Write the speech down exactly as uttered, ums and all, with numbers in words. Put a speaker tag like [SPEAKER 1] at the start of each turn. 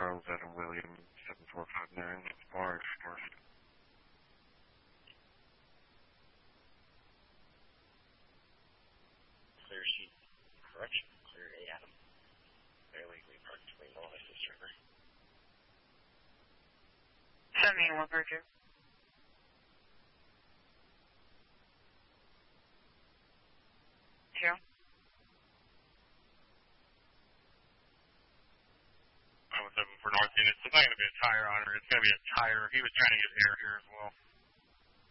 [SPEAKER 1] Charles Adam William seven four five nine. Bar Forest.
[SPEAKER 2] Clear sheet. Correction. Clear A Adam. Illegally parked between all this river.
[SPEAKER 3] seventy-one Virgin. Zero.
[SPEAKER 4] I was seven for North Unit. It's not going to be a tire on her. It's going to be a tire. He was trying to get air here as well.